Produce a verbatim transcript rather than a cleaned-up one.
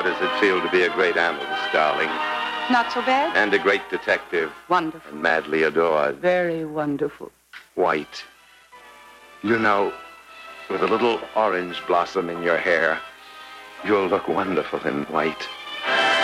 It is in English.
How does it feel to be a great analyst, darling? Not so bad. And a great detective. Wonderful. And madly adored. Very wonderful. White. You know, with a little orange blossom in your hair, you'll look wonderful in white.